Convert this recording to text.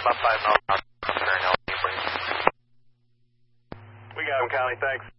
about 5 miles out. We got him, Connie, thanks.